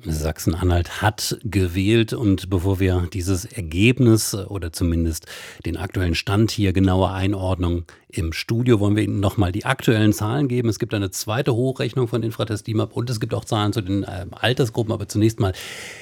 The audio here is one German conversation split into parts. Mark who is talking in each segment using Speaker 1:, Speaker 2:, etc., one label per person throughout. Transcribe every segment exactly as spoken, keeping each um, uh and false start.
Speaker 1: Sachsen-Anhalt hat gewählt, und bevor wir dieses Ergebnis oder zumindest den aktuellen Stand hier genauer einordnen im Studio, wollen wir Ihnen nochmal die aktuellen Zahlen geben. Es gibt eine zweite Hochrechnung von Infratest DIMAP und es gibt auch Zahlen zu den äh, Altersgruppen, aber zunächst mal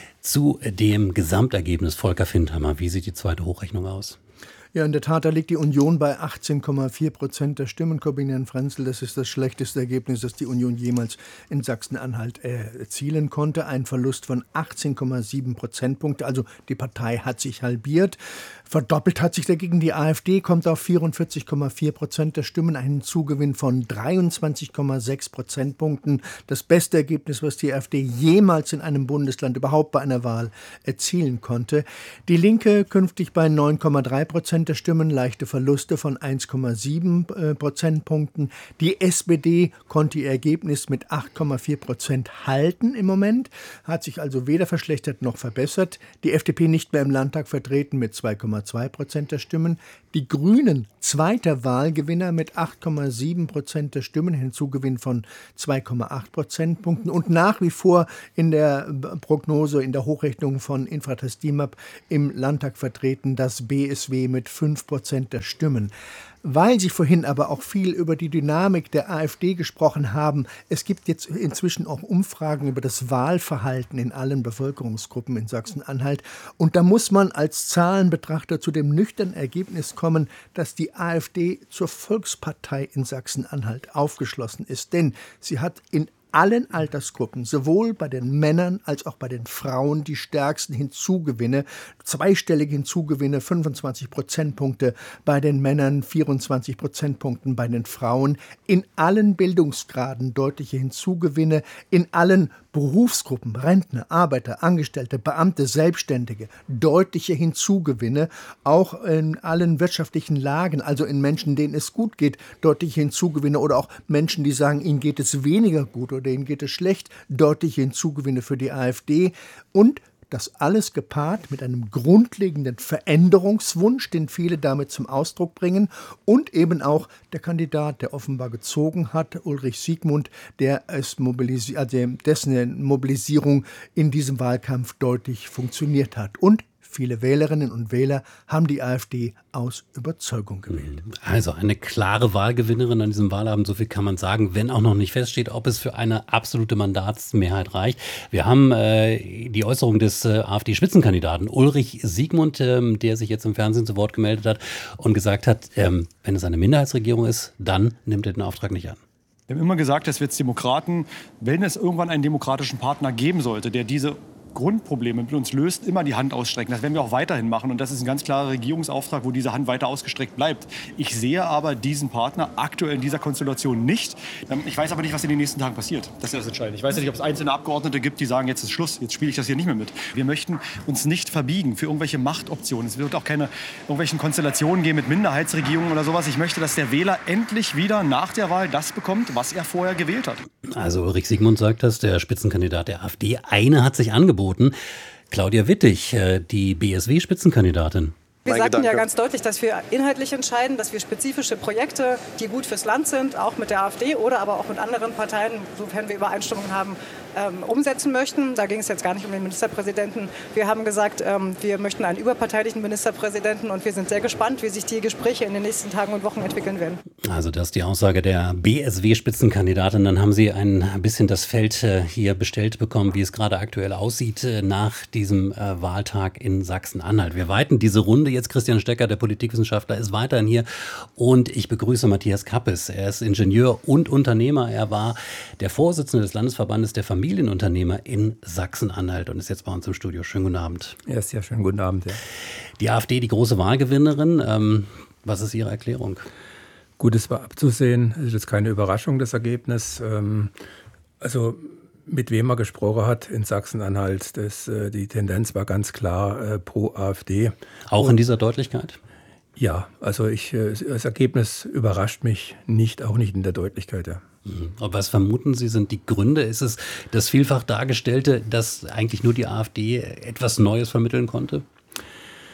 Speaker 1: zu dem Gesamtergebnis. Volker Findhammer, wie sieht die zweite Hochrechnung aus?
Speaker 2: Ja, in der Tat, da liegt die Union bei achtzehn Komma vier Prozent der Stimmen. Corbinan Frenzel, das ist das schlechteste Ergebnis, das die Union jemals in Sachsen-Anhalt erzielen konnte. Ein Verlust von achtzehn Komma sieben Prozentpunkte. Also die Partei hat sich halbiert. Verdoppelt hat sich dagegen die AfD, kommt auf vierundvierzig Komma vier Prozent der Stimmen, einen Zugewinn von dreiundzwanzig Komma sechs Prozentpunkten. Das beste Ergebnis, was die AfD jemals in einem Bundesland überhaupt bei einer Wahl erzielen konnte. Die Linke künftig bei neun Komma drei Prozent der Stimmen, leichte Verluste von eins Komma sieben Prozentpunkten. Die S P D konnte ihr Ergebnis mit acht Komma vier Prozent halten im Moment, hat sich also weder verschlechtert noch verbessert. Die F D P nicht mehr im Landtag vertreten mit zwei Komma zwei Prozent der Stimmen. Die Grünen, zweiter Wahlgewinner mit acht Komma sieben Prozent der Stimmen, Hinzugewinn von zwei Komma acht Prozentpunkten und nach wie vor in der Prognose, in der Hochrechnung von Infratest DIMAP im Landtag vertreten das B S W mit fünf Prozent der Stimmen. Weil Sie vorhin aber auch viel über die Dynamik der AfD gesprochen haben, es gibt jetzt inzwischen auch Umfragen über das Wahlverhalten in allen Bevölkerungsgruppen in Sachsen-Anhalt. Und da muss man als Zahlenbetrachter zu dem nüchternen Ergebnis kommen, dass die AfD zur Volkspartei in Sachsen-Anhalt aufgeschlossen ist. Denn sie hat in allen Altersgruppen, sowohl bei den Männern als auch bei den Frauen, die stärksten Hinzugewinne, zweistellige Hinzugewinne, fünfundzwanzig Prozentpunkte bei den Männern, vierundzwanzig Prozentpunkten bei den Frauen, in allen Bildungsgraden deutliche Hinzugewinne, in allen Berufsgruppen, Rentner, Arbeiter, Angestellte, Beamte, Selbstständige, deutliche Hinzugewinne, auch in allen wirtschaftlichen Lagen, also in Menschen, denen es gut geht, deutliche Hinzugewinne oder auch Menschen, die sagen, ihnen geht es weniger gut oder ihnen geht es schlecht, deutliche Hinzugewinne für die AfD und das alles gepaart mit einem grundlegenden Veränderungswunsch, den viele damit zum Ausdruck bringen und eben auch der Kandidat, der offenbar gezogen hat, Ulrich Siegmund, der es mobilisi- also dessen Mobilisierung in diesem Wahlkampf deutlich funktioniert hat. Und viele Wählerinnen und Wähler haben die AfD aus Überzeugung gewählt.
Speaker 1: Also eine klare Wahlgewinnerin an diesem Wahlabend, so viel kann man sagen, wenn auch noch nicht feststeht, ob es für eine absolute Mandatsmehrheit reicht. Wir haben äh, die Äußerung des äh, AfD-Spitzenkandidaten Ulrich Siegmund, ähm, der sich jetzt im Fernsehen zu Wort gemeldet hat und gesagt hat, ähm, wenn es eine Minderheitsregierung ist, dann nimmt er den Auftrag nicht an.
Speaker 3: Wir haben immer gesagt, dass wir als Demokraten, wenn es irgendwann einen demokratischen Partner geben sollte, der diese Grundprobleme mit uns löst, immer die Hand ausstrecken. Das werden wir auch weiterhin machen. Und das ist ein ganz klarer Regierungsauftrag, wo diese Hand weiter ausgestreckt bleibt. Ich sehe aber diesen Partner aktuell in dieser Konstellation nicht. Ich weiß aber nicht, was in den nächsten Tagen passiert. Das ist das Entscheidende. Ich weiß nicht, ob es einzelne Abgeordnete gibt, die sagen, jetzt ist Schluss, jetzt spiele ich das hier nicht mehr mit. Wir möchten uns nicht verbiegen für irgendwelche Machtoptionen. Es wird auch keine irgendwelchen Konstellationen geben mit Minderheitsregierungen oder sowas. Ich möchte, dass der Wähler endlich wieder nach der Wahl das bekommt, was er vorher gewählt hat.
Speaker 1: Also Ulrich Siegmund sagt das, der Spitzenkandidat der AfD. Eine hat sich angeboten. Claudia Wittig, die B S W-Spitzenkandidatin.
Speaker 4: Wir sagten ja ganz deutlich, dass wir inhaltlich entscheiden, dass wir spezifische Projekte, die gut fürs Land sind, auch mit der AfD oder aber auch mit anderen Parteien, sofern wir Übereinstimmungen haben, ähm, umsetzen möchten. Da ging es jetzt gar nicht um den Ministerpräsidenten. Wir haben gesagt, ähm, wir möchten einen überparteilichen Ministerpräsidenten und wir sind sehr gespannt, wie sich die Gespräche in den nächsten Tagen und Wochen entwickeln werden.
Speaker 1: Also das ist die Aussage der B S W-Spitzenkandidatin. Dann haben Sie ein bisschen das Feld äh, hier bestellt bekommen, wie es gerade aktuell aussieht äh, nach diesem äh, Wahltag in Sachsen-Anhalt. Wir weiten diese Runde jetzt. Christian Stecker, der Politikwissenschaftler, ist weiterhin hier und ich begrüße Matthias Kappes. Er ist Ingenieur und Unternehmer. Er war der Vorsitzende des Landesverbandes der Familienunternehmer in Sachsen-Anhalt und ist jetzt bei uns im Studio. Schönen guten Abend.
Speaker 5: Ja, sehr schönen guten Abend. Ja.
Speaker 1: Die AfD, die große Wahlgewinnerin. Ähm, was ist Ihre Erklärung?
Speaker 5: Gut, es war abzusehen. Es ist jetzt keine Überraschung, das Ergebnis. Ähm, also mit wem er gesprochen hat in Sachsen-Anhalt, das, äh, die Tendenz war ganz klar äh, pro AfD.
Speaker 1: Auch in dieser Deutlichkeit?
Speaker 5: Ja, also ich, äh, das Ergebnis überrascht mich nicht, auch nicht in der Deutlichkeit. Ja.
Speaker 1: Mhm. Aber was vermuten Sie, sind die Gründe? Ist es das vielfach Dargestellte, dass eigentlich nur die AfD etwas Neues vermitteln konnte?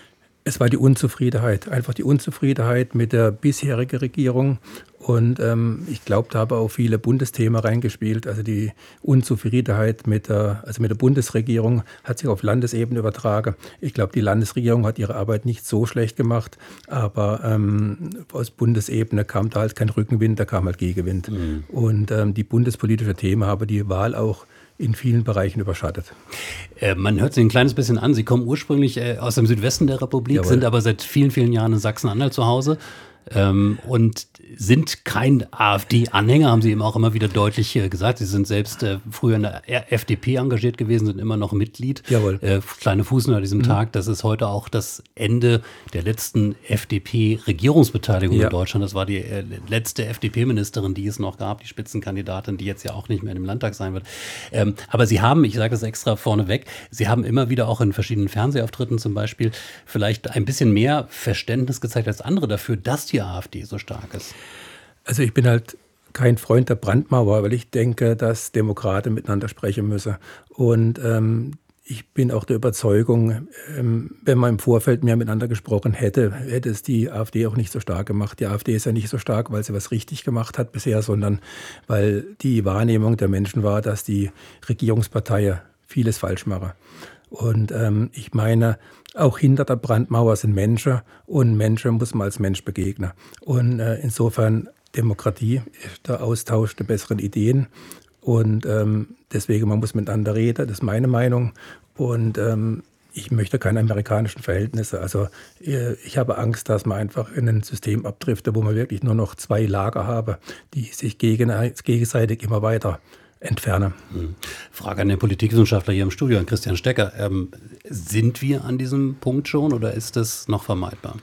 Speaker 5: Es war die Unzufriedenheit, einfach die Unzufriedenheit mit der bisherigen Regierung. Und ähm, ich glaube, da haben auch viele Bundesthemen reingespielt. Also die Unzufriedenheit mit der, also mit der Bundesregierung hat sich auf Landesebene übertragen. Ich glaube, die Landesregierung hat ihre Arbeit nicht so schlecht gemacht, aber ähm, aus Bundesebene kam da halt kein Rückenwind, da kam halt Gegenwind. Mhm. Und ähm, die bundespolitischen Themen haben die Wahl auch in vielen Bereichen überschattet.
Speaker 1: Äh, man hört Sie ein kleines bisschen an. Sie kommen ursprünglich äh, aus dem Südwesten der Republik, Jawohl. Sind aber seit vielen, vielen Jahren in Sachsen-Anhalt zu Hause. Ähm, und sind kein AfD-Anhänger, haben Sie eben auch immer wieder deutlich äh, gesagt. Sie sind selbst äh, früher in der F D P engagiert gewesen, sind immer noch Mitglied.
Speaker 5: Jawohl.
Speaker 1: Äh, kleine Fußnote an diesem
Speaker 5: Mhm.
Speaker 1: Tag, das ist heute auch das Ende der letzten F D P-Regierungsbeteiligung
Speaker 5: Ja.
Speaker 1: in Deutschland. Das war die äh, letzte F D P-Ministerin, die es noch gab, die Spitzenkandidatin, die jetzt ja auch nicht mehr im Landtag sein wird. Ähm, aber Sie haben, ich sage das extra vorneweg, Sie haben immer wieder auch in verschiedenen Fernsehauftritten zum Beispiel vielleicht ein bisschen mehr Verständnis gezeigt als andere dafür, dass die AfD so stark ist.
Speaker 5: Also ich bin halt kein Freund der Brandmauer, weil ich denke, dass Demokraten miteinander sprechen müssen. Und ähm, ich bin auch der Überzeugung, ähm, wenn man im Vorfeld mehr miteinander gesprochen hätte, hätte es die AfD auch nicht so stark gemacht. Die AfD ist ja nicht so stark, weil sie was richtig gemacht hat bisher, sondern weil die Wahrnehmung der Menschen war, dass die Regierungsparteien vieles falsch machen. Und ähm, ich meine, auch hinter der Brandmauer sind Menschen und Menschen muss man als Mensch begegnen. Und äh, insofern Demokratie ist der Austausch der besseren Ideen. Und ähm, deswegen, man muss miteinander reden, das ist meine Meinung. Und ähm, ich möchte keine amerikanischen Verhältnisse. Also äh, ich habe Angst, dass man einfach in ein System abdriftet, wo man wirklich nur noch zwei Lager habe, die sich gegen, gegenseitig immer weiter entfernen.
Speaker 1: Frage an den Politikwissenschaftler hier im Studio, an Christian Stecker. Ähm, sind wir an diesem Punkt schon oder ist das noch vermeidbar?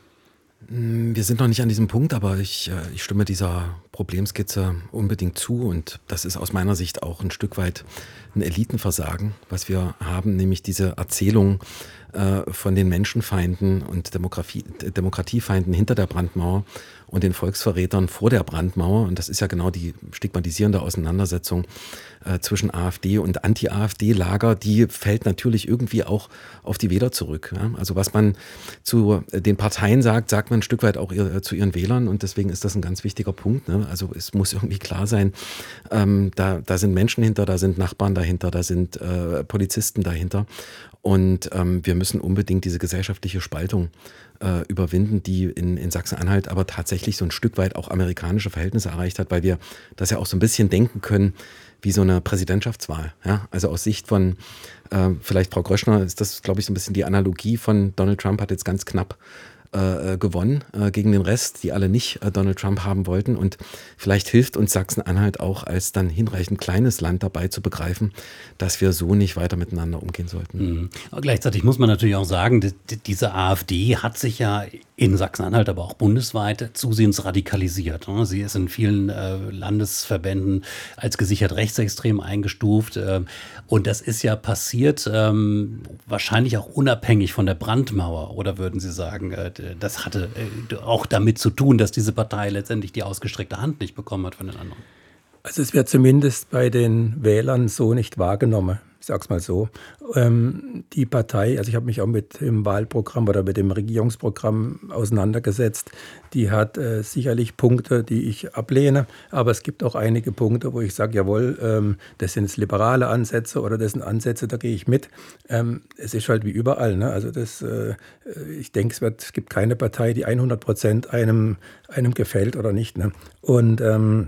Speaker 6: Wir sind noch nicht an diesem Punkt, aber ich, ich stimme dieser Problemskizze unbedingt zu. Und das ist aus meiner Sicht auch ein Stück weit ein Elitenversagen, was wir haben, nämlich diese Erzählung äh, von den Menschenfeinden und Demokratie, Demokratiefeinden hinter der Brandmauer und den Volksverrätern vor der Brandmauer. Und das ist ja genau die stigmatisierende Auseinandersetzung äh, zwischen AfD und Anti-AfD-Lager. Die fällt natürlich irgendwie auch auf die Wähler zurück. Ja? Also was man zu den Parteien sagt, sagt man ein Stück weit auch ihr, zu ihren Wählern. Und deswegen ist das ein ganz wichtiger Punkt. Ne? Also es muss irgendwie klar sein, ähm, da, da sind Menschen hinter, da sind Nachbarn dahinter, da sind äh, Polizisten dahinter. Und ähm, wir müssen unbedingt diese gesellschaftliche Spaltung äh, überwinden, die in, in Sachsen-Anhalt aber tatsächlich so ein Stück weit auch amerikanische Verhältnisse erreicht hat, weil wir das ja auch so ein bisschen denken können wie so eine Präsidentschaftswahl. Ja? Also aus Sicht von, äh, vielleicht Frau Gröschner, ist das, glaube ich, so ein bisschen die Analogie von Donald Trump hat jetzt ganz knapp äh, gewonnen äh, gegen den Rest, die alle nicht äh, Donald Trump haben wollten. Und vielleicht hilft uns Sachsen-Anhalt auch als dann hinreichend kleines Land dabei zu begreifen, dass wir so nicht weiter miteinander umgehen sollten.
Speaker 1: Mhm. Aber gleichzeitig muss man natürlich auch sagen, die, diese AfD hat sich ja in Sachsen-Anhalt, aber auch bundesweit zusehends radikalisiert. Sie ist in vielen äh, Landesverbänden als gesichert rechtsextrem eingestuft. Äh, und das ist ja passiert, ähm, wahrscheinlich auch unabhängig von der Brandmauer. Oder würden Sie sagen, äh, das hatte äh, auch damit zu tun, dass diese Partei letztendlich die ausgestreckte Hand nicht bekommen hat von den anderen?
Speaker 5: Also es wird zumindest bei den Wählern so nicht wahrgenommen. Ich sage es mal so. Ähm, die Partei, also ich habe mich auch mit dem Wahlprogramm oder mit dem Regierungsprogramm auseinandergesetzt, die hat äh, sicherlich Punkte, die ich ablehne, aber es gibt auch einige Punkte, wo ich sage, jawohl, ähm, das sind jetzt liberale Ansätze oder das sind Ansätze, da gehe ich mit. Ähm, es ist halt wie überall, ne? Also das, äh, ich denke, es, wird, es gibt keine Partei, die hundert Prozent einem, einem gefällt oder nicht. Ne? Und ähm,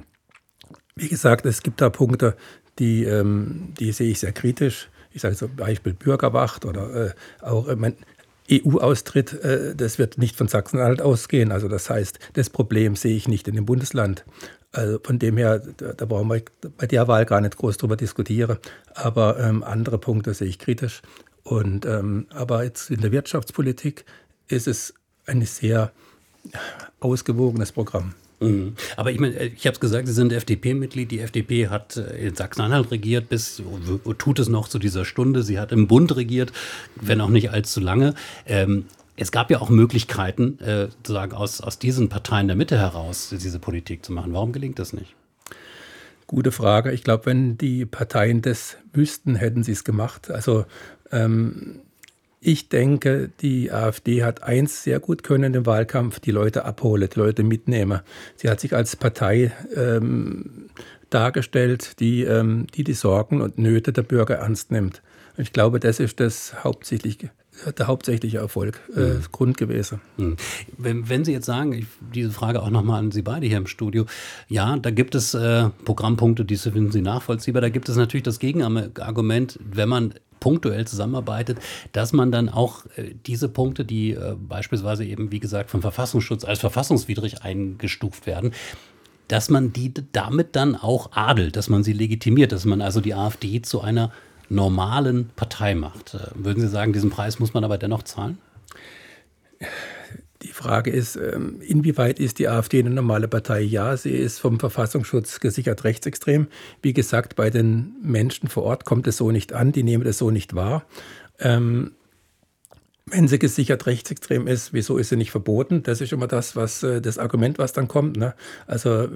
Speaker 5: wie gesagt, es gibt da Punkte, die, ähm, die sehe ich sehr kritisch. Ich sage zum Beispiel Bürgerwacht oder äh, auch äh, mein E U-Austritt, äh, das wird nicht von Sachsen-Anhalt ausgehen. Also das heißt, das Problem sehe ich nicht in dem Bundesland. Also von dem her, da, da brauchen wir bei der Wahl gar nicht groß drüber diskutieren. Aber ähm, andere Punkte sehe ich kritisch. Und, ähm, aber jetzt in der Wirtschaftspolitik ist es ein sehr ausgewogenes Programm.
Speaker 1: Mhm. Aber ich meine, ich habe es gesagt, Sie sind F D P-Mitglied. Die F D P hat in Sachsen-Anhalt regiert, bis tut es noch zu dieser Stunde. Sie hat im Bund regiert, wenn auch nicht allzu lange. Ähm, es gab ja auch Möglichkeiten, äh, sozusagen aus, aus diesen Parteien der Mitte heraus diese Politik zu machen. Warum gelingt das nicht?
Speaker 5: Gute Frage. Ich glaube, wenn die Parteien das wüssten, hätten sie es gemacht. Also ähm, Ich denke, die AfD hat eins sehr gut können im Wahlkampf, die Leute abholen, die Leute mitnehmen. Sie hat sich als Partei ähm, dargestellt, die, ähm, die die Sorgen und Nöte der Bürger ernst nimmt. Und ich glaube, das ist das hauptsächlich, der hauptsächliche Erfolg, äh, mhm. Grund gewesen.
Speaker 1: Mhm. Wenn, wenn Sie jetzt sagen, ich, diese Frage auch nochmal an Sie beide hier im Studio, ja, da gibt es äh, Programmpunkte, die finden Sie nachvollziehbar. Da gibt es natürlich das Gegenargument, wenn man punktuell zusammenarbeitet, dass man dann auch äh, diese Punkte, die äh, beispielsweise eben, wie gesagt, vom Verfassungsschutz als verfassungswidrig eingestuft werden, dass man die damit dann auch adelt, dass man sie legitimiert, dass man also die AfD zu einer normalen Partei macht. Äh, würden Sie sagen, diesen Preis muss man aber dennoch zahlen?
Speaker 5: Die Frage ist, inwieweit ist die AfD eine normale Partei? Ja, sie ist vom Verfassungsschutz gesichert rechtsextrem. Wie gesagt, bei den Menschen vor Ort kommt es so nicht an, die nehmen es so nicht wahr. Ähm, wenn sie gesichert rechtsextrem ist, wieso ist sie nicht verboten? Das ist immer das, was das Argument, was dann kommt. Ne? Also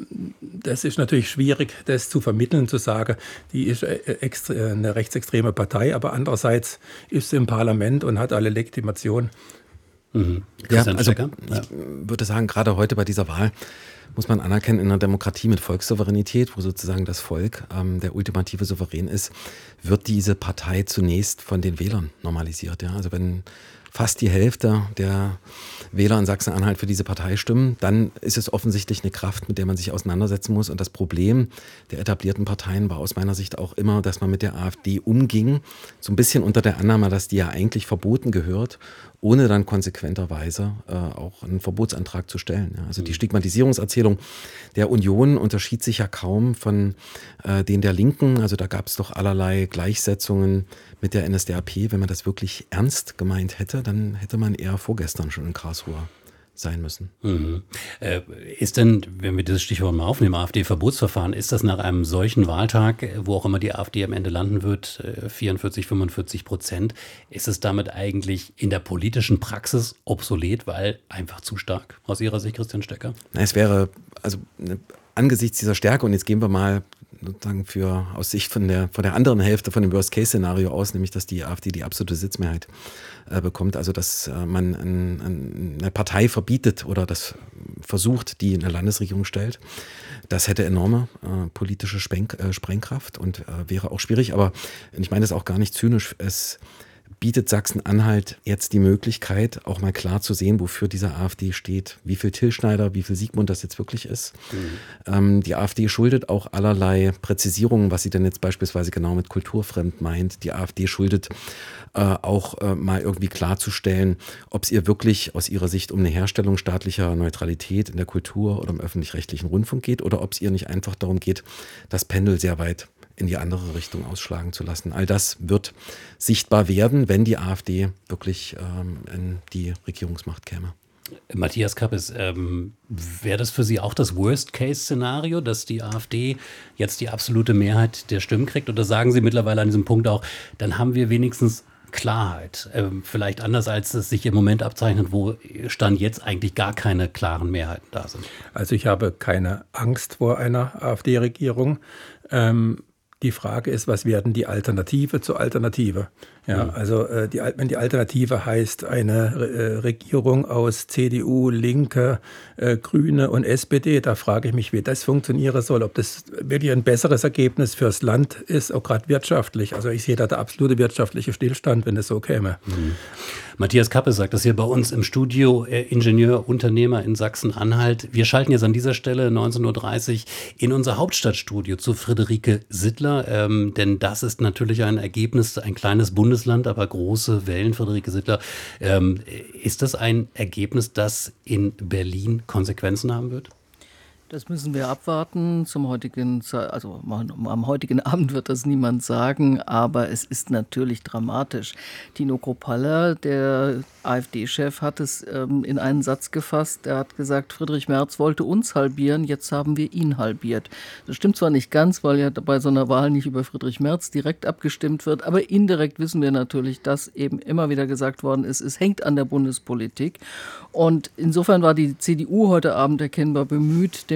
Speaker 5: das ist natürlich schwierig, das zu vermitteln, zu sagen, die ist eine rechtsextreme Partei, aber andererseits ist sie im Parlament und hat alle Legitimation.
Speaker 6: Mhm. Ja, also ja. Ich würde sagen, gerade heute bei dieser Wahl muss man anerkennen, in einer Demokratie mit Volkssouveränität, wo sozusagen das Volk ähm, der ultimative Souverän ist, wird diese Partei zunächst von den Wählern normalisiert. Ja? Also wenn fast die Hälfte der Wähler in Sachsen-Anhalt für diese Partei stimmen, dann ist es offensichtlich eine Kraft, mit der man sich auseinandersetzen muss. Und das Problem der etablierten Parteien war aus meiner Sicht auch immer, dass man mit der AfD umging, so ein bisschen unter der Annahme, dass die ja eigentlich verboten gehört, ohne dann konsequenterweise äh, auch einen Verbotsantrag zu stellen. Ja. Also die Stigmatisierungserzählung der Union unterschied sich ja kaum von äh, denen der Linken. Also da gab es doch allerlei Gleichsetzungen mit der N S D A P. Wenn man das wirklich ernst gemeint hätte, dann hätte man eher vorgestern schon in Karlsruhe sein müssen.
Speaker 1: Mhm. Äh, ist denn, wenn wir dieses Stichwort mal aufnehmen, AfD-Verbotsverfahren, ist das nach einem solchen Wahltag, wo auch immer die AfD am Ende landen wird, vierundvierzig, fünfundvierzig Prozent, ist es damit eigentlich in der politischen Praxis obsolet, weil einfach zu stark aus Ihrer Sicht, Christian Stecker?
Speaker 6: Es wäre, also angesichts dieser Stärke, und jetzt gehen wir mal sozusagen für aus Sicht von der, von der anderen Hälfte von dem Worst-Case-Szenario aus, nämlich dass die AfD die absolute Sitzmehrheit äh, bekommt, also dass äh, man ein, ein, eine Partei verbietet oder das versucht, die eine Landesregierung stellt. Das hätte enorme äh, politische Sprenk, äh, Sprengkraft und äh, wäre auch schwierig, aber ich meine das auch gar nicht zynisch, es bietet Sachsen-Anhalt jetzt die Möglichkeit, auch mal klar zu sehen, wofür diese AfD steht, wie viel Till Schneider, wie viel Sigmund das jetzt wirklich ist. Mhm. Ähm, die AfD schuldet auch allerlei Präzisierungen, was sie denn jetzt beispielsweise genau mit kulturfremd meint. Die AfD schuldet äh, auch äh, mal irgendwie klarzustellen, ob es ihr wirklich aus ihrer Sicht um eine Herstellung staatlicher Neutralität in der Kultur oder im öffentlich-rechtlichen Rundfunk geht oder ob es ihr nicht einfach darum geht, das Pendel sehr weit in die andere Richtung ausschlagen zu lassen. All das wird sichtbar werden, wenn die AfD wirklich ähm, in die Regierungsmacht käme.
Speaker 1: Matthias Kappes, ähm, wäre das für Sie auch das Worst-Case-Szenario, dass die AfD jetzt die absolute Mehrheit der Stimmen kriegt? Oder sagen Sie mittlerweile an diesem Punkt auch, dann haben wir wenigstens Klarheit? Ähm, vielleicht anders, als es sich im Moment abzeichnet, wo Stand jetzt eigentlich gar keine klaren Mehrheiten da sind.
Speaker 5: Also ich habe keine Angst vor einer AfD-Regierung. Ähm, Die Frage ist, was werden die Alternative zur Alternative? Ja, mhm. Also äh, die, wenn die Alternative heißt eine äh, Regierung aus C D U, Linke, äh, Grüne und S P D, da frage ich mich, wie das funktionieren soll, ob das wirklich ein besseres Ergebnis fürs Land ist, auch gerade wirtschaftlich. Also ich sehe da der absolute wirtschaftliche Stillstand, wenn es so käme.
Speaker 1: Mhm. Matthias Kappes sagt das hier bei uns im Studio, äh, Ingenieur, Unternehmer in Sachsen-Anhalt. Wir schalten jetzt an dieser Stelle neunzehn Uhr dreißig in unser Hauptstadtstudio zu Friederike Sittler, ähm, denn das ist natürlich ein Ergebnis, ein kleines Bundesland, aber große Wellen. Friederike Sittler, ähm, ist das ein Ergebnis, das in Berlin Konsequenzen haben wird?
Speaker 7: Das müssen wir abwarten. Zum heutigen, also am heutigen Abend wird das niemand sagen, aber es ist natürlich dramatisch. Tino Kruppalla, der AfD-Chef, hat es ähm, in einen Satz gefasst. Er hat gesagt, Friedrich Merz wollte uns halbieren, jetzt haben wir ihn halbiert. Das stimmt zwar nicht ganz, weil ja bei so einer Wahl nicht über Friedrich Merz direkt abgestimmt wird, aber indirekt wissen wir natürlich, dass eben immer wieder gesagt worden ist, es hängt an der Bundespolitik. Und insofern war die C D U heute Abend erkennbar bemüht, dem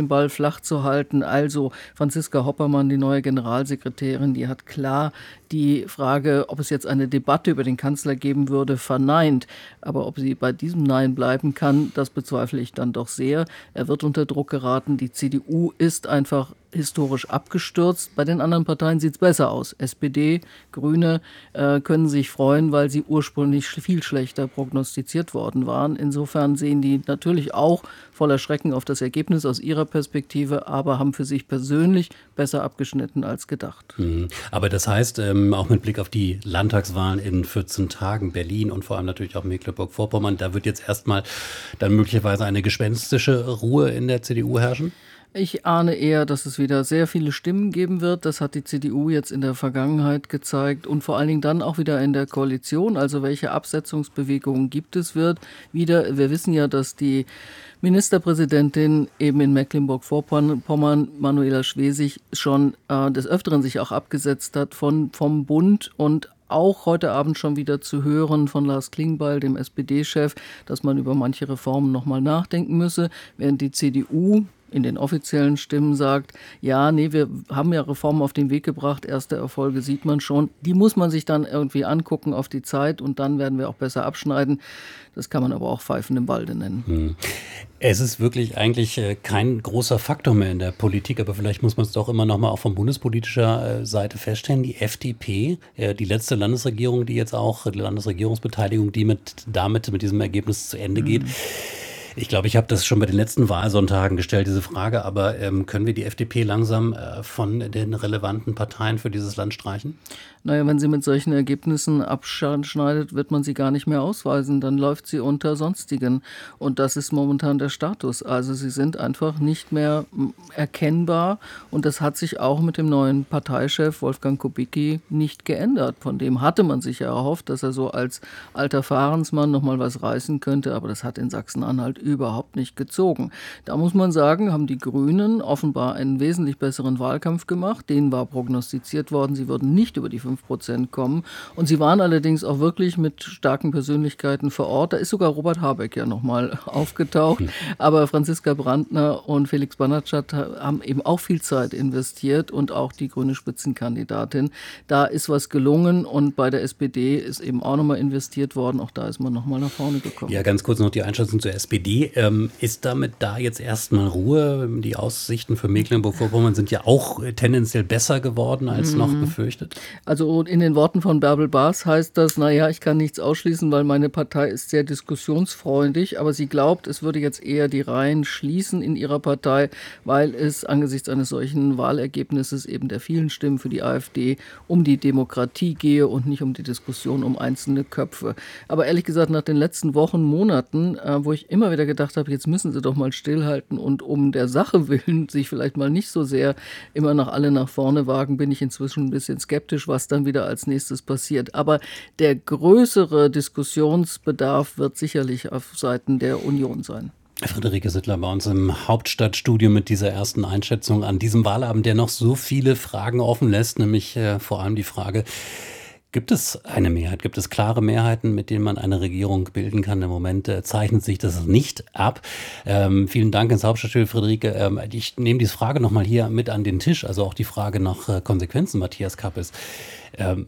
Speaker 7: den Ball flach zu halten. Also Franziska Hoppermann, die neue Generalsekretärin, die hat klar die Frage, ob es jetzt eine Debatte über den Kanzler geben würde, verneint. Aber ob sie bei diesem Nein bleiben kann, das bezweifle ich dann doch sehr. Er wird unter Druck geraten. Die C D U ist einfach historisch abgestürzt. Bei den anderen Parteien sieht es besser aus. S P D, Grüne äh, können sich freuen, weil sie ursprünglich viel schlechter prognostiziert worden waren. Insofern sehen die natürlich auch voller Schrecken auf das Ergebnis aus ihrer Perspektive, aber haben für sich persönlich besser abgeschnitten als gedacht.
Speaker 1: Mhm. Aber das heißt, ähm, auch mit Blick auf die Landtagswahlen in vierzehn Tagen, Berlin und vor allem natürlich auch Mecklenburg-Vorpommern, da wird jetzt erstmal dann möglicherweise eine gespenstische Ruhe in der C D U herrschen?
Speaker 7: Ich ahne eher, dass es wieder sehr viele Stimmen geben wird. Das hat die C D U jetzt in der Vergangenheit gezeigt und vor allen Dingen dann auch wieder in der Koalition. Also welche Absetzungsbewegungen gibt es wird. Wieder, wir wissen ja, dass die Ministerpräsidentin eben in Mecklenburg-Vorpommern, Manuela Schwesig, schon äh, des Öfteren sich auch abgesetzt hat von, vom Bund und auch heute Abend schon wieder zu hören von Lars Klingbeil, dem S P D-Chef, dass man über manche Reformen nochmal nachdenken müsse, während die C D U in den offiziellen Stimmen sagt, ja, nee, wir haben ja Reformen auf den Weg gebracht, erste Erfolge sieht man schon. Die muss man sich dann irgendwie angucken auf die Zeit und dann werden wir auch besser abschneiden. Das kann man aber auch Pfeifen im Walde nennen.
Speaker 1: Hm. Es ist wirklich eigentlich kein großer Faktor mehr in der Politik, aber vielleicht muss man es doch immer noch mal auch von bundespolitischer Seite feststellen. Die F D P, die letzte Landesregierung, die jetzt auch, die Landesregierungsbeteiligung, die mit damit mit diesem Ergebnis zu Ende geht. Hm. Ich glaube, ich habe das schon bei den letzten Wahlsonntagen gestellt, diese Frage, aber ähm, können wir die F D P langsam äh, von den relevanten Parteien für dieses Land streichen?
Speaker 7: Naja, wenn sie mit solchen Ergebnissen abschneidet, wird man sie gar nicht mehr ausweisen. Dann läuft sie unter Sonstigen. Und das ist momentan der Status. Also sie sind einfach nicht mehr erkennbar. Und das hat sich auch mit dem neuen Parteichef Wolfgang Kubicki nicht geändert. Von dem hatte man sich ja erhofft, dass er so als alter Fahrensmann noch mal was reißen könnte. Aber das hat in Sachsen-Anhalt überhaupt nicht gezogen. Da muss man sagen, haben die Grünen offenbar einen wesentlich besseren Wahlkampf gemacht. Denen war prognostiziert worden, sie würden nicht über die fünf Prozent kommen. Und sie waren allerdings auch wirklich mit starken Persönlichkeiten vor Ort. Da ist sogar Robert Habeck ja nochmal aufgetaucht. Aber Franziska Brandner und Felix Banatschat haben eben auch viel Zeit investiert und auch die grüne Spitzenkandidatin. Da ist was gelungen und bei der S P D ist eben auch nochmal investiert worden. Auch da ist man nochmal nach vorne gekommen.
Speaker 1: Ja, ganz kurz noch die Einschätzung zur S P D. Ähm, ist damit da jetzt erstmal Ruhe? Die Aussichten für Mecklenburg-Vorpommern sind ja auch tendenziell besser geworden als mhm. noch befürchtet.
Speaker 7: Also in den Worten von Bärbel Baas heißt das, naja, ich kann nichts ausschließen, weil meine Partei ist sehr diskussionsfreundlich, aber sie glaubt, es würde jetzt eher die Reihen schließen in ihrer Partei, weil es angesichts eines solchen Wahlergebnisses eben der vielen Stimmen für die AfD um die Demokratie gehe und nicht um die Diskussion um einzelne Köpfe. Aber ehrlich gesagt, nach den letzten Wochen, Monaten, äh, wo ich immer wieder gedacht habe, jetzt müssen sie doch mal stillhalten und um der Sache willen sich vielleicht mal nicht so sehr immer nach alle nach vorne wagen, bin ich inzwischen ein bisschen skeptisch, was dann wieder als nächstes passiert. Aber der größere Diskussionsbedarf wird sicherlich auf Seiten der Union sein.
Speaker 1: Friederike Sittler bei uns im Hauptstadtstudio mit dieser ersten Einschätzung an diesem Wahlabend, der noch so viele Fragen offen lässt, nämlich äh, vor allem die Frage, gibt es eine Mehrheit? Gibt es klare Mehrheiten, mit denen man eine Regierung bilden kann? Im Moment äh, zeichnet sich das nicht ab. Ähm, vielen Dank ins Hauptstadtstudio, Friederike. Ähm, ich nehme diese Frage nochmal hier mit an den Tisch, also auch die Frage nach äh, Konsequenzen, Matthias Kappes. Ähm,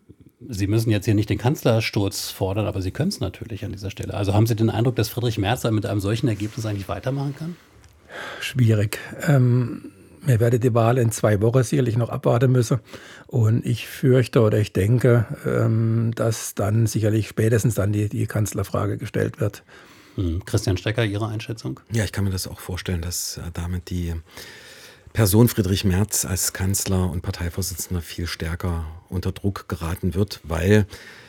Speaker 1: Sie müssen jetzt hier nicht den Kanzlersturz fordern, aber Sie können es natürlich an dieser Stelle. Also haben Sie den Eindruck, dass Friedrich Merz mit einem solchen Ergebnis eigentlich weitermachen kann?
Speaker 5: Schwierig. Ähm Wir werden die Wahl in zwei Wochen sicherlich noch abwarten müssen. Und ich fürchte oder ich denke, dass dann sicherlich spätestens dann die, die Kanzlerfrage gestellt wird.
Speaker 1: Hm. Christian Stecker, Ihre Einschätzung?
Speaker 6: Ja, ich kann mir das auch vorstellen, dass damit die Person Friedrich Merz als Kanzler und Parteivorsitzender viel stärker unter Druck geraten wird, weil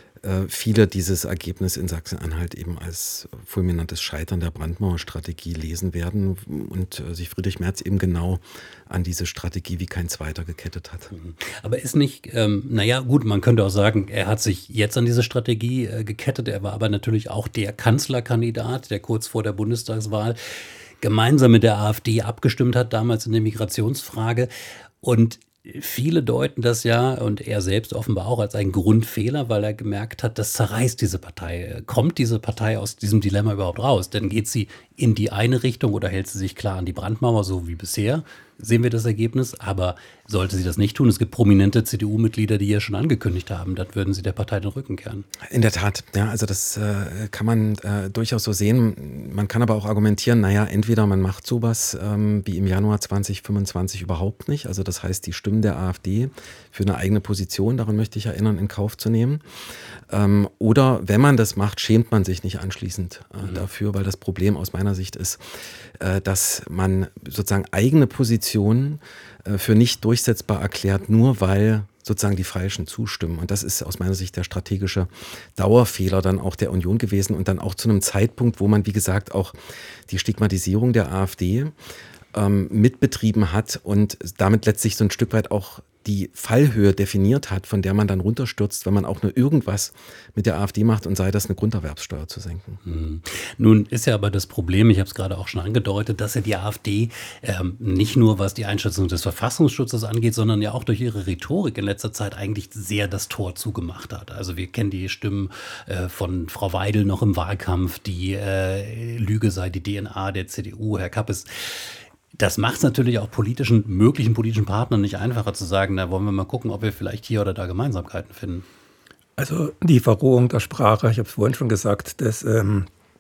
Speaker 6: viele dieses Ergebnis in Sachsen-Anhalt eben als fulminantes Scheitern der Brandmauerstrategie lesen werden und sich Friedrich Merz eben genau an diese Strategie wie kein zweiter gekettet hat.
Speaker 1: Aber ist nicht, ähm, naja gut, man könnte auch sagen, er hat sich jetzt an diese Strategie äh, gekettet, er war aber natürlich auch der Kanzlerkandidat, der kurz vor der Bundestagswahl gemeinsam mit der AfD abgestimmt hat, damals in der Migrationsfrage. Und Viele deuten das ja, und er selbst offenbar auch, als einen Grundfehler, weil er gemerkt hat, das zerreißt diese Partei. Kommt diese Partei aus diesem Dilemma überhaupt raus? Denn geht sie in die eine Richtung oder hält sie sich klar an die Brandmauer, so wie bisher? Sehen wir das Ergebnis, aber sollte sie das nicht tun, es gibt prominente C D U-Mitglieder, die ja schon angekündigt haben, dann würden sie der Partei den Rücken kehren.
Speaker 6: In der Tat, ja, also das äh, kann man äh, durchaus so sehen. Man kann aber auch argumentieren, naja, entweder man macht sowas ähm, wie im Januar zwanzig fünfundzwanzig überhaupt nicht, also das heißt, die Stimmen der AfD für eine eigene Position, daran möchte ich erinnern, in Kauf zu nehmen. Ähm, oder wenn man das macht, schämt man sich nicht anschließend äh, mhm. dafür, weil das Problem aus meiner Sicht ist, äh, dass man sozusagen eigene Positionen äh, für nicht durchsetzbar erklärt, nur weil sozusagen die Falschen zustimmen. Und das ist aus meiner Sicht der strategische Dauerfehler dann auch der Union gewesen und dann auch zu einem Zeitpunkt, wo man, wie gesagt, auch die Stigmatisierung der AfD ähm, mitbetrieben hat und damit letztlich so ein Stück weit auch die Fallhöhe definiert hat, von der man dann runterstürzt, wenn man auch nur irgendwas mit der AfD macht und sei das eine Grunderwerbssteuer zu senken.
Speaker 1: Hm. Nun ist ja aber das Problem, ich habe es gerade auch schon angedeutet, dass ja die AfD ähm, nicht nur was die Einschätzung des Verfassungsschutzes angeht, sondern ja auch durch ihre Rhetorik in letzter Zeit eigentlich sehr das Tor zugemacht hat. Also wir kennen die Stimmen äh, von Frau Weidel noch im Wahlkampf, die äh, Lüge sei die D N A der C D U, Herr Kappes. Das macht es natürlich auch politischen, möglichen politischen Partnern nicht einfacher zu sagen, da wollen wir mal gucken, ob wir vielleicht hier oder da Gemeinsamkeiten finden.
Speaker 5: Also die Verrohung der Sprache, ich habe es vorhin schon gesagt, das ähm,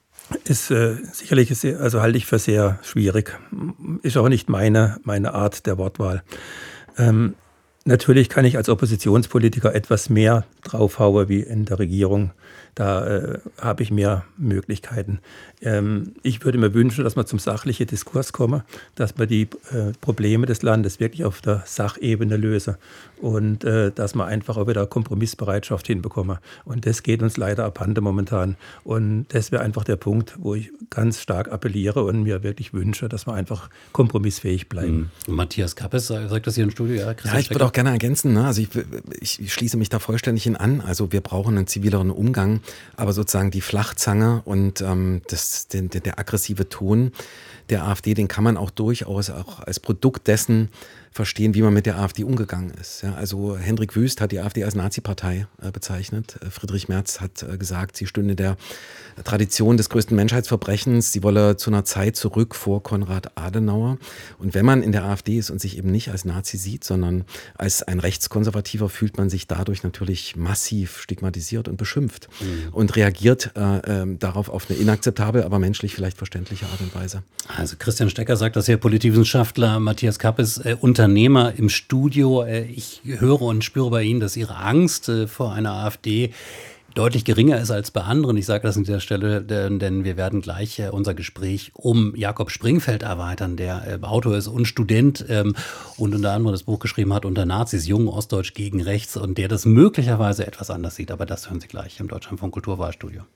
Speaker 5: ist äh, sicherlich, sehr, also halte ich für sehr schwierig. Ist auch nicht meine, meine Art der Wortwahl. Ähm, natürlich kann ich als Oppositionspolitiker etwas mehr draufhauen wie in der Regierung. Da äh, habe ich mehr Möglichkeiten. Ähm, ich würde mir wünschen, dass man zum sachlichen Diskurs komme, dass man die äh, Probleme des Landes wirklich auf der Sachebene löse und äh, dass man einfach auch wieder Kompromissbereitschaft hinbekomme. Und das geht uns leider abhanden momentan. Und das wäre einfach der Punkt, wo ich ganz stark appelliere und mir wirklich wünsche, dass wir einfach kompromissfähig bleiben.
Speaker 1: Mhm. Matthias Kappes sagt das hier im Studio. Ja,
Speaker 6: ja ich würde auch gerne ergänzen. Ne? Also ich, ich, ich schließe mich da vollständig hin an. Also wir brauchen einen zivileren Umgang. Aber sozusagen die Flachzange und ähm, das, den, der, der aggressive Ton der AfD, den kann man auch durchaus auch als Produkt dessen verstehen, wie man mit der AfD umgegangen ist. Ja, also Hendrik Wüst hat die AfD als Nazi-Partei äh, bezeichnet. Friedrich Merz hat äh, gesagt, sie stünde der Tradition des größten Menschheitsverbrechens. Sie wolle zu einer Zeit zurück vor Konrad Adenauer. Und wenn man in der AfD ist und sich eben nicht als Nazi sieht, sondern als ein Rechtskonservativer, fühlt man sich dadurch natürlich massiv stigmatisiert und beschimpft mhm. und reagiert äh, äh, darauf auf eine inakzeptable, aber menschlich vielleicht verständliche Art und Weise.
Speaker 1: Also Christian Stecker sagt das hier, Politikwissenschaftler, Matthias Kappes, äh, Unternehmer im Studio. Äh, ich höre und spüre bei Ihnen, dass Ihre Angst äh, vor einer AfD deutlich geringer ist als bei anderen. Ich sage das an dieser Stelle, denn wir werden gleich äh, unser Gespräch um Jakob Springfeld erweitern, der äh, Autor ist und Student ähm, und unter anderem das Buch geschrieben hat, Unter Nazis, Jung, Ostdeutsch gegen Rechts, und der das möglicherweise etwas anders sieht. Aber das hören Sie gleich im Deutschlandfunk Kulturwahlstudio.